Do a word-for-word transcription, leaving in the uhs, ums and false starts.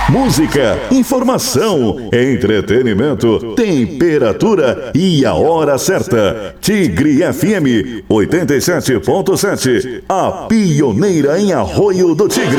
Música, informação, entretenimento, temperatura e a hora certa. Tigre F M oitenta e sete ponto sete, a pioneira em Arroio do Tigre.